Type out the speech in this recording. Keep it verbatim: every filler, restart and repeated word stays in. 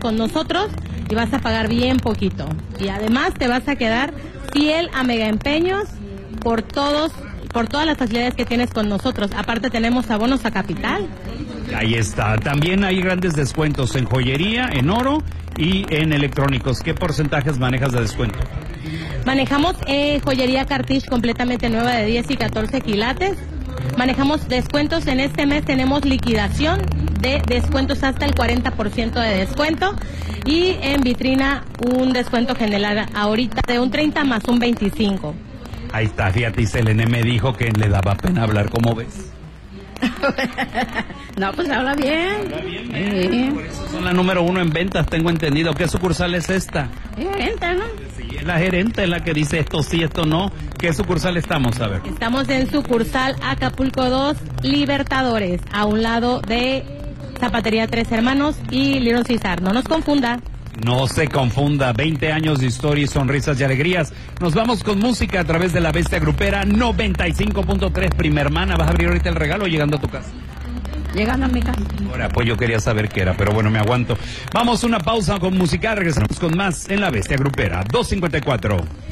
con nosotros y vas a pagar bien poquito. Y además te vas a quedar fiel a Mega Empeños por todos, por todas las facilidades que tienes con nosotros. Aparte tenemos abonos a capital. Ahí está. También hay grandes descuentos en joyería, en oro y en electrónicos. ¿Qué porcentajes manejas de descuento? Manejamos eh, joyería Cartish completamente nueva de diez y catorce quilates. Manejamos descuentos. En este mes tenemos liquidación de descuentos hasta el cuarenta por ciento de descuento. Y en vitrina un descuento general ahorita de un treinta más un veinticinco. Ahí está, fíjate, y Selene me dijo que le daba pena hablar, ¿cómo ves? No, pues habla bien. Habla bien, ¿eh? Sí. Por eso son la número uno en ventas, tengo entendido. ¿Qué sucursal es esta? Es gerente, ¿no? Sí, es la gerente, es la que dice esto sí, esto no. ¿Qué sucursal estamos? A ver. Estamos en sucursal Acapulco dos, Libertadores, a un lado de Zapatería Tres Hermanos y Little César. No nos confunda. No se confunda, veinte años de historia y sonrisas y alegrías. Nos vamos con música a través de la Bestia Grupera noventa y cinco punto tres. Prima hermana, ¿vas a abrir ahorita el regalo o llegando a tu casa? Llegando a mi casa. Ahora, pues yo quería saber qué era, pero bueno, me aguanto. Vamos a una pausa con música, regresamos con más en la Bestia Grupera dos cincuenta y cuatro.